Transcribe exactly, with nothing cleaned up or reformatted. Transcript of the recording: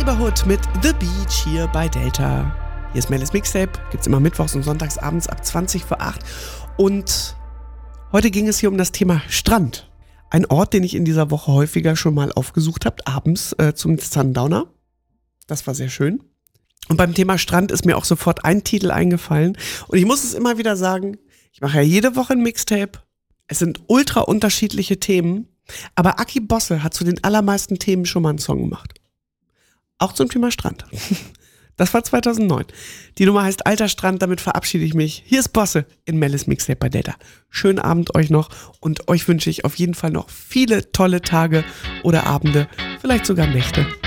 Neighborhood mit The Beach hier bei Delta. Hier ist Melis Mixtape, gibt's immer mittwochs und sonntags abends ab zwanzig vor acht. Und heute ging es hier um das Thema Strand. Ein Ort, den ich in dieser Woche häufiger schon mal aufgesucht habe, abends äh, zum Sundowner. Das war sehr schön. Und beim Thema Strand ist mir auch sofort ein Titel eingefallen. Und ich muss es immer wieder sagen, ich mache ja jede Woche ein Mixtape. Es sind ultra unterschiedliche Themen. Aber Aki Bosse hat zu den allermeisten Themen schon mal einen Song gemacht. Auch zum Thema Strand. Das war zweitausendneun. Die Nummer heißt Alter Strand, damit verabschiede ich mich. Hier ist Bosse in Melis Mixtape bei Delta. Schönen Abend euch noch und euch wünsche ich auf jeden Fall noch viele tolle Tage oder Abende, vielleicht sogar Nächte.